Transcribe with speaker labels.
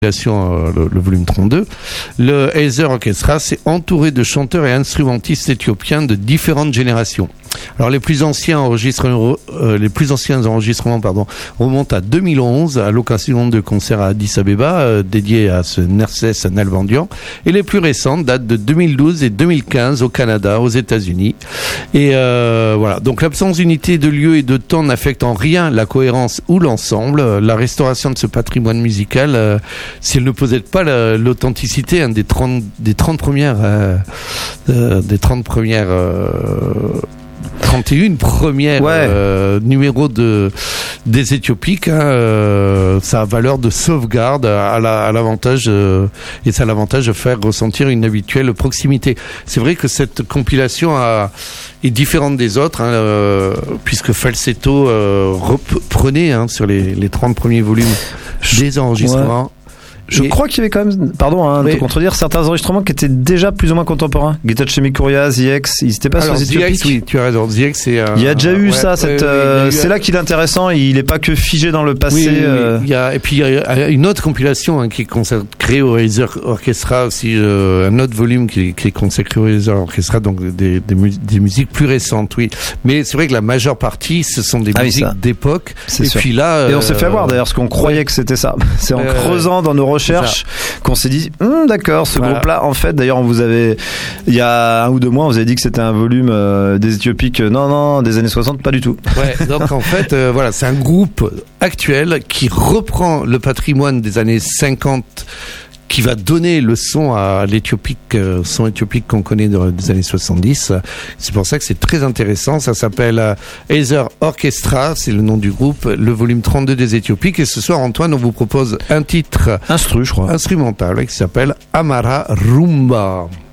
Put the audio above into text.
Speaker 1: le volume 32, le Heizer Orchestra s'est entouré de chanteurs et instrumentistes éthiopiens de différentes générations. Alors les plus anciens enregistrements remontent à 2011 à l'occasion de concerts à Addis Abeba dédiés à ce Nerses Nalbandian, et les plus récentes datent de 2012 et 2015 au Canada, aux États-Unis. Et voilà. Donc l'absence d'unité de lieu et de temps n'affecte en rien la cohérence ou l'ensemble. La restauration de ce patrimoine musical, si elle ne possède pas l'authenticité des 30 premières 31 premières numéros des Éthiopiques, ça a valeur de sauvegarde à l'avantage et ça a l'avantage de faire ressentir une habituelle proximité. C'est vrai que cette compilation est différente des autres, puisque Falsetto reprenait sur les 30 premiers volumes des enregistrements.
Speaker 2: Ouais. Je crois qu'il y avait quand même, pardon de te contredire, certains enregistrements qui étaient déjà plus ou moins contemporains. Getachew Kuria, ZX, ils n'étaient pas sur les Éthiopiques.
Speaker 1: Oui, tu as raison. ZX, c'est.
Speaker 2: Il y a déjà eu ça. C'est là qu'il est intéressant. Il n'est pas que figé dans le passé.
Speaker 1: Oui. Et puis il y a une autre compilation qui est consacrée au Heizer Orchestra aussi, un autre volume qui est consacré au Heizer Orchestra, donc des musiques plus récentes. Oui, mais c'est vrai que la majeure partie, ce sont des musiques d'époque.
Speaker 2: C'est
Speaker 1: et
Speaker 2: sûr.
Speaker 1: puis là,
Speaker 2: et on s'est fait avoir d'ailleurs, parce qu'on croyait que c'était ça. C'est en creusant dans nos recherches qu'on s'est dit d'accord, ce groupe-là, en fait, d'ailleurs, il y a 1 ou 2 mois, on vous avait dit que c'était un volume des Éthiopiques, non, des années 60, pas du tout.
Speaker 1: Ouais, donc en fait, c'est un groupe actuel qui reprend le patrimoine des années 50, qui va donner le son à son éthiopique qu'on connaît des années 70. C'est pour ça que c'est très intéressant. Ça s'appelle Heizer Orchestra, c'est le nom du groupe, le volume 32 des Éthiopiques. Et ce soir, Antoine, on vous propose un titre
Speaker 2: je crois,
Speaker 1: instrumental qui s'appelle Amara Rumba.